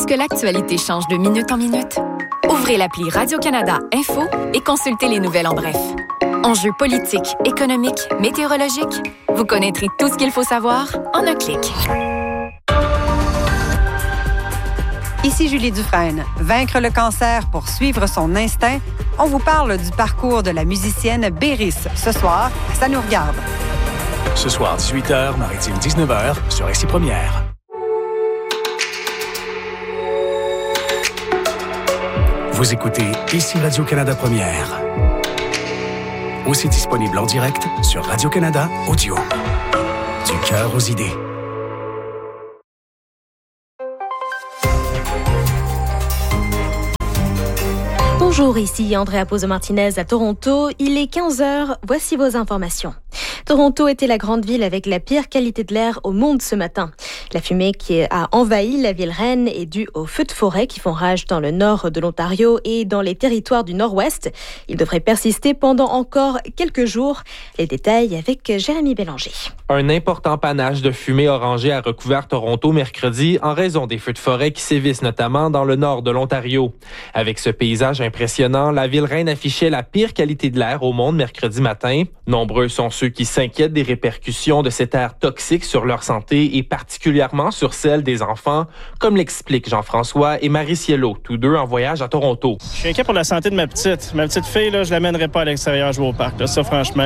que l'actualité change de minute en minute? Ouvrez l'appli Radio-Canada Info et consultez les nouvelles en bref. Enjeux politiques, économiques, météorologiques, vous connaîtrez tout ce qu'il faut savoir en un clic. Ici Julie Dufresne. Vaincre le cancer pour suivre son instinct. On vous parle du parcours de la musicienne Béris ce soir. Ça nous regarde. Ce soir, 18h, Maritime 19h, sur RCI Première. Vous écoutez ici Radio-Canada Première. Aussi disponible en direct sur Radio-Canada Audio. Du cœur aux idées. Bonjour, ici Andrea Pozo-Martinez à Toronto. Il est 15h, voici vos informations. Toronto était la grande ville avec la pire qualité de l'air au monde ce matin. La fumée qui a envahi la ville reine est due aux feux de forêt qui font rage dans le nord de l'Ontario et dans les territoires du nord-ouest. Ils devraient persister pendant encore quelques jours. Les détails avec Jérémy Bélanger. Un important panache de fumée orangée a recouvert Toronto mercredi en raison des feux de forêt qui sévissent notamment dans le nord de l'Ontario. Avec ce paysage impressionnant, la ville reine affichait la pire qualité de l'air au monde mercredi matin. Nombreux sont ceux qui s'inquiètent des répercussions de cet air toxique sur leur santé et particulièrement sur celle des enfants, comme l'expliquent Jean-François et Marie Cielo, tous deux en voyage à Toronto. Je suis inquiet pour la santé de ma petite. Ma petite fille, là, je l'amènerai pas à l'extérieur jouer au parc. Là. Ça, franchement,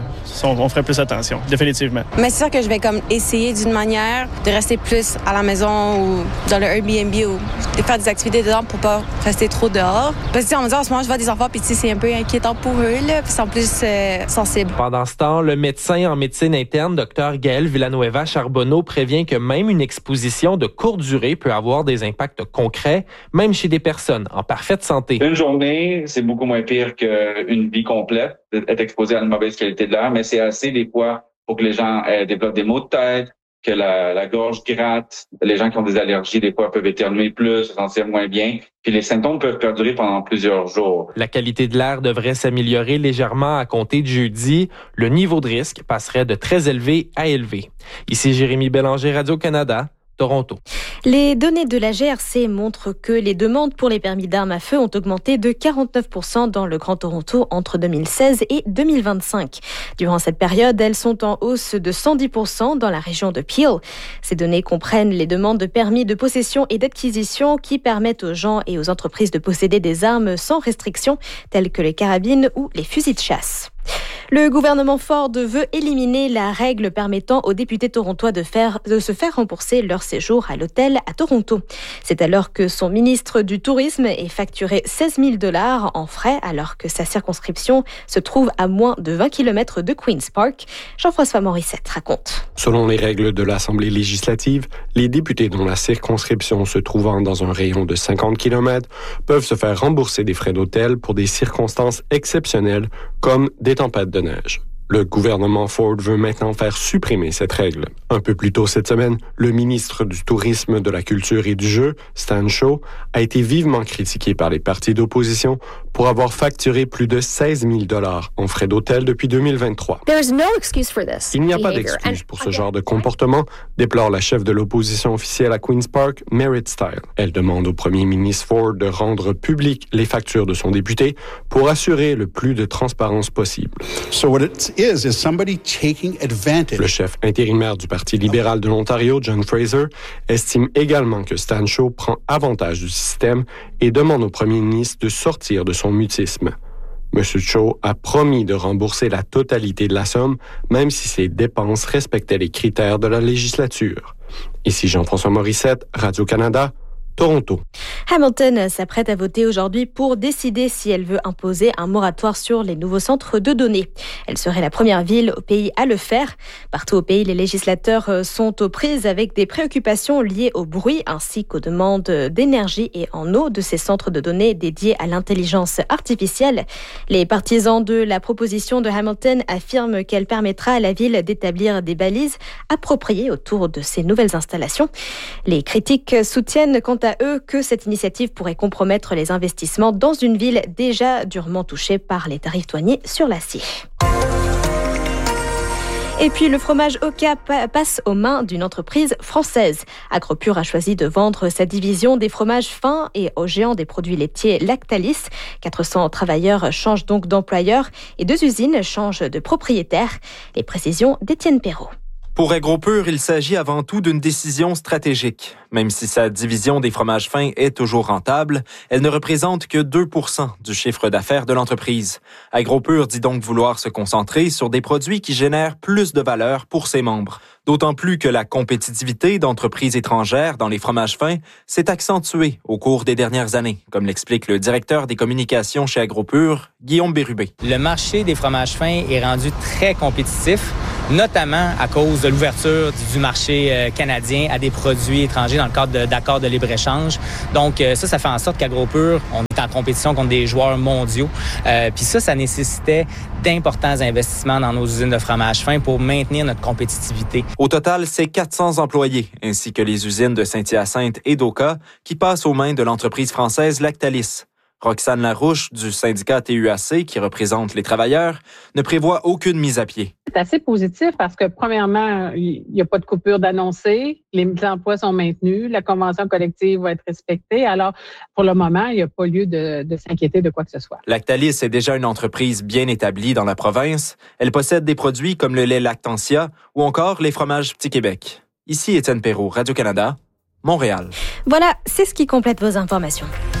on ferait plus attention, définitivement. Mais c'est sûr que je vais comme essayer d'une manière de rester plus à la maison ou dans le Airbnb ou de faire des activités dedans pour pas rester trop dehors. Parce que on me dit en ce moment, je vois des enfants puis c'est un peu inquiétant pour eux, là, puis ils sont plus sensibles. Pendant ce temps, le médecin en médecine interne, Dr Gaël Villanueva Charbonneau, prévient que même une exposition de courte durée peut avoir des impacts concrets, même chez des personnes en parfaite santé. Une journée, c'est beaucoup moins pire qu'une vie complète d'être exposé à une mauvaise qualité de l'air, mais c'est assez des fois pour que les gens développent des maux de tête, que la gorge gratte. Les gens qui ont des allergies, des fois, peuvent éternuer plus, se sentir moins bien. Puis les symptômes peuvent perdurer pendant plusieurs jours. La qualité de l'air devrait s'améliorer légèrement à compter de jeudi. Le niveau de risque passerait de très élevé à élevé. Ici Jérémy Bélanger, Radio-Canada. Toronto. Les données de la GRC montrent que les demandes pour les permis d'armes à feu ont augmenté de 49% dans le Grand Toronto entre 2016 et 2025. Durant cette période, elles sont en hausse de 110% dans la région de Peel. Ces données comprennent les demandes de permis de possession et d'acquisition qui permettent aux gens et aux entreprises de posséder des armes sans restriction, telles que les carabines ou les fusils de chasse. Le gouvernement Ford veut éliminer la règle permettant aux députés torontois de se faire rembourser leur séjour à l'hôtel à Toronto. C'est alors que son ministre du Tourisme est facturé 16 000 $ en frais alors que sa circonscription se trouve à moins de 20 km de Queen's Park. Jean-François Morissette raconte. Selon les règles de l'Assemblée législative, les députés dont la circonscription se trouvant dans un rayon de 50 km peuvent se faire rembourser des frais d'hôtel pour des circonstances exceptionnelles comme des tempêtes de neige. Le gouvernement Ford veut maintenant faire supprimer cette règle. Un peu plus tôt cette semaine, le ministre du Tourisme, de la Culture et du Jeu, Stan Shaw, a été vivement critiqué par les partis d'opposition pour avoir facturé plus de 16 000 $ en frais d'hôtel depuis 2023. Il n'y a pas d'excuse pour ce genre de comportement, déplore la chef de l'opposition officielle à Queen's Park, Merritt Stile. Elle demande au premier ministre Ford de rendre publiques les factures de son député pour assurer le plus de transparence possible. Le chef intérimaire du Parti libéral de l'Ontario, John Fraser, estime également que Stan Shaw prend avantage du système et demande au premier ministre de sortir de son mutisme. M. Shaw a promis de rembourser la totalité de la somme, même si ses dépenses respectaient les critères de la législature. Ici Jean-François Morissette, Radio-Canada, Toronto. Hamilton s'apprête à voter aujourd'hui pour décider si elle veut imposer un moratoire sur les nouveaux centres de données. Elle serait la première ville au pays à le faire. Partout au pays, les législateurs sont aux prises avec des préoccupations liées au bruit ainsi qu'aux demandes d'énergie et en eau de ces centres de données dédiés à l'intelligence artificielle. Les partisans de la proposition de Hamilton affirment qu'elle permettra à la ville d'établir des balises appropriées autour de ces nouvelles installations. Les critiques soutiennent quant à eux que cette initiative pourrait compromettre les investissements dans une ville déjà durement touchée par les tarifs douaniers sur l'acier. Et puis le fromage Oka passe aux mains d'une entreprise française. Agropur a choisi de vendre sa division des fromages fins et au géant des produits laitiers Lactalis. 400 travailleurs changent donc d'employeur et 2 usines changent de propriétaire. Les précisions d'Étienne Perrault. Pour Agropur, il s'agit avant tout d'une décision stratégique. Même si sa division des fromages fins est toujours rentable, elle ne représente que 2% du chiffre d'affaires de l'entreprise. Agropur dit donc vouloir se concentrer sur des produits qui génèrent plus de valeur pour ses membres. D'autant plus que la compétitivité d'entreprises étrangères dans les fromages fins s'est accentuée au cours des dernières années, comme l'explique le directeur des communications chez Agropur, Guillaume Bérubé. Le marché des fromages fins est rendu très compétitif, notamment à cause de l'ouverture du marché canadien à des produits étrangers dans le cadre d'accords de libre-échange. Donc ça fait en sorte qu'Agropur, on est en compétition contre des joueurs mondiaux. Puis ça nécessitait d'importants investissements dans nos usines de fromage fin pour maintenir notre compétitivité. Au total, c'est 400 employés, ainsi que les usines de Saint-Hyacinthe et d'Oka, qui passent aux mains de l'entreprise française Lactalis. Roxane Larouche, du syndicat TUAC, qui représente les travailleurs, ne prévoit aucune mise à pied. C'est assez positif parce que, premièrement, il n'y a pas de coupure d'annoncer, les emplois sont maintenus, la convention collective va être respectée. Alors, pour le moment, il n'y a pas lieu de s'inquiéter de quoi que ce soit. Lactalis est déjà une entreprise bien établie dans la province. Elle possède des produits comme le lait Lactantia ou encore les fromages Petit Québec. Ici Étienne Perrault, Radio-Canada, Montréal. Voilà, c'est ce qui complète vos informations.